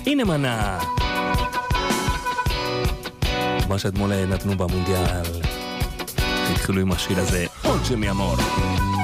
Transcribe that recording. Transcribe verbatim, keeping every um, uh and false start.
הנה מנה. מה שאתמול נתנו במונדיאל, התחילו עם השיר הזה, עוד שמי אמור.